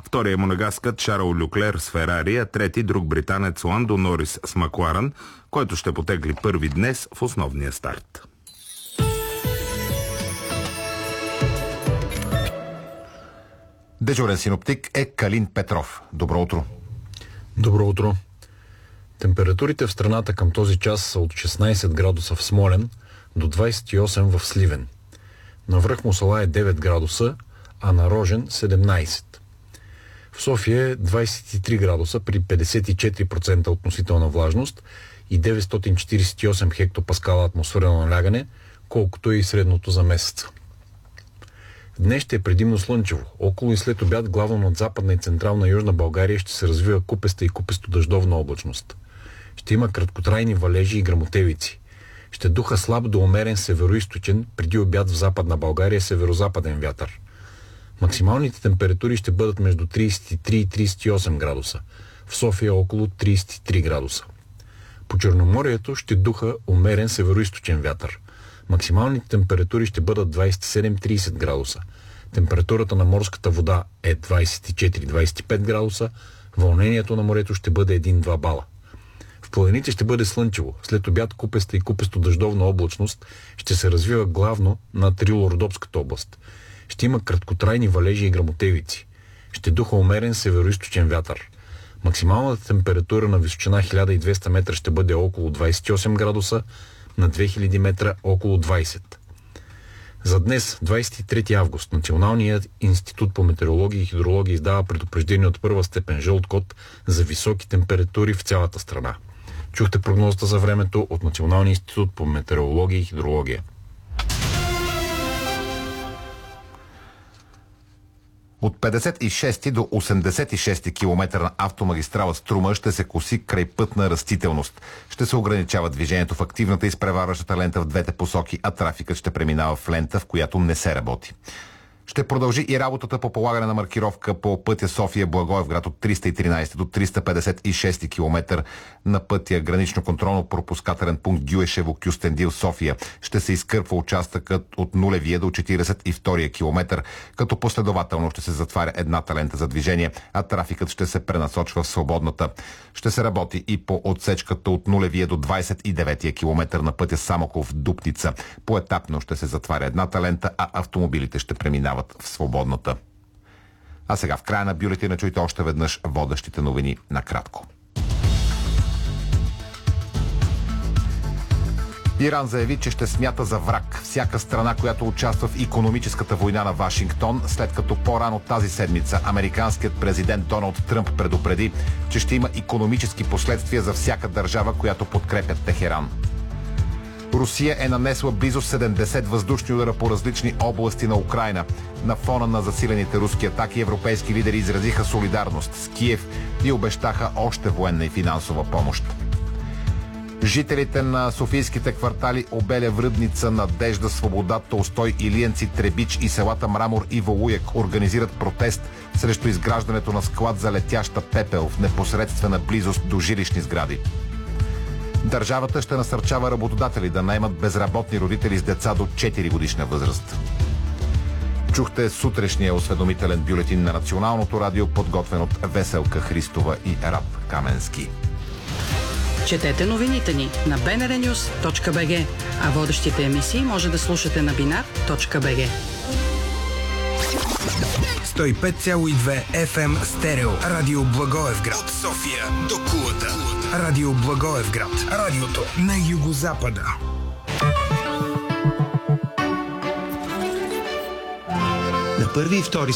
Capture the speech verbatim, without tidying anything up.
Втория монегаскът Шарл Люклер с Ферари, а трети друг британец Ландо Норис с Макларен, който ще потегли първи днес в основния старт. Дежурен синоптик е Калин Петров. Добро утро. Добро утро. Температурите в страната към този час са от шестнайсет градуса в Смолян до двайсет и осем в Сливен. На връх Мусала е девет градуса, а на Рожен седемнайсет. В София е двайсет и три градуса при петдесет и четири процента относителна влажност и деветстотин четирийсет и осем хектопаскала атмосферно налягане, колкото е и средното за месеца. Днес ще е предимно слънчево. Около и след обяд, главно над западна и централна южна България, ще се развива купеста и купесто дъждовна облачност. Ще има краткотрайни валежи и гръмотевици. Ще духа слаб до умерен североизточен, преди обяд в западна България северозападен вятър. Максималните температури ще бъдат между трийсет и три и трийсет и осем градуса. В София около трийсет и три градуса. По Черноморието ще духа умерен североизточен вятър. Максималните температури ще бъдат двайсет и седем до трийсет градуса. Температурата на морската вода е двайсет и четири до двайсет и пет градуса. Вълнението на морето ще бъде един до два бала. В планините ще бъде слънчево. След обяд купеста и купесто дъждовна облачност ще се развива главно над Рило-Родопската област. Ще има краткотрайни валежи и гръмотевици. Ще духа умерен североизточен вятър. Максималната температура на височина хиляда и двеста метра ще бъде около двайсет и осем градуса, на две хиляди метра около двайсет. За днес, двайсет и трети август, Националният институт по метеорология и хидрология издава предупреждение от първа степен жълт код за високи температури в цялата страна. Чухте прогнозата за времето от Националния институт по метеорология и хидрология. От петдесет и шести до осемдесет и шести километър на автомагистрала Струма ще се коси крайпътна растителност. Ще се ограничава движението в активната и изпреварващата лента в двете посоки, а трафикът ще преминава в лента, в която не се работи. Ще продължи и работата по полагане на маркировка по пътя София-Благоевград от триста и тринайсети до триста петдесет и шести километър на пътя гранично-контролно-пропускателен пункт Гюешево-Кюстендил София. Ще се изкърпва участъкът от нулевия до четирийсет и втория километър, като последователно ще се затваря едната лента за движение, а трафикът ще се пренасочва в свободната. Ще се работи и по отсечката от нулевия до двайсет и деветия километър на пътя Самоков-Дупница. Поетапно ще се затваря едната лента, а автомобилите ще преминават в свободната. А сега в края на бюлетина чуйте още веднъж водещите новини накратко. Иран заяви, че ще смята за враг всяка страна, която участва в икономическата война на Вашингтон, след като по-рано тази седмица американският президент Доналд Тръмп предупреди, че ще има икономически последствия за всяка държава, която подкрепя Техеран. Русия е нанесла близо седемдесет въздушни удара по различни области на Украйна. На фона на засилените руски атаки европейски лидери изразиха солидарност с Киев и обещаха още военна и финансова помощ. Жителите на софийските квартали Обеля, Връбница, Надежда, Свобода, Толстой, Илиенци, Требич и селата Мрамор и Волуяк организират протест срещу изграждането на склад за летяща пепел в непосредствена близост до жилищни сгради. Държавата ще насърчава работодатели да наемат безработни родители с деца до четири годишна възраст. Чухте сутрешния осведомителен бюлетин на Националното радио, подготвен от Веселка Христова и Раб Каменски. Четете новините ни на би ен ар нюз точка би джи, а водещите емисии може да слушате на бинар точка би джи. сто и пет цяло и две еф ем стерео. Радио Благоевград. От София до Кулата. Радио Благоевград. Радиото на югозапада. На първи и втори